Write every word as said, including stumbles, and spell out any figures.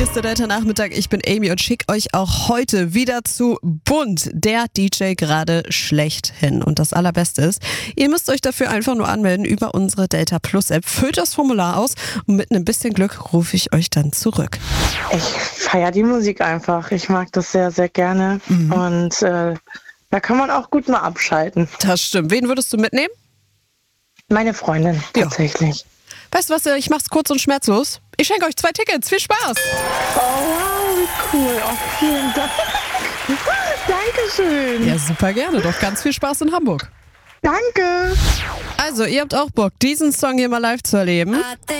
Hier ist der Delta-Nachmittag. Ich bin Amy und schicke euch auch heute wieder zu Bunt, der D J gerade schlechthin. Und das Allerbeste ist, ihr müsst euch dafür einfach nur anmelden über unsere Delta Plus App. Füllt das Formular aus und mit einem bisschen Glück rufe ich euch dann zurück. Ich feiere die Musik einfach. Ich mag das sehr, sehr gerne. Mhm. Und äh, da kann man auch gut mal abschalten. Das stimmt. Wen würdest du mitnehmen? Meine Freundin, tatsächlich. Ja. Weißt du was, ich mach's kurz und schmerzlos. Ich schenke euch zwei Tickets. Viel Spaß! Oh, wow, wie cool. Oh, vielen Dank. Dankeschön. Ja, super gerne. Doch ganz viel Spaß in Hamburg. Danke. Also, ihr habt auch Bock, diesen Song hier mal live zu erleben?